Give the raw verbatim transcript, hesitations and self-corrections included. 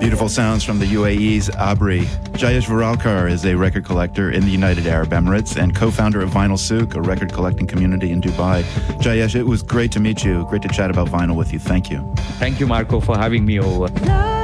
Beautiful sounds from the U A E's Abri. Jayesh Viralkar is a record collector in the United Arab Emirates and co-founder of Vinyl Souk, a record collecting community in Dubai. Jayesh, it was great to meet you. Great to chat about vinyl with you. Thank you. Thank you, Marco, for having me over.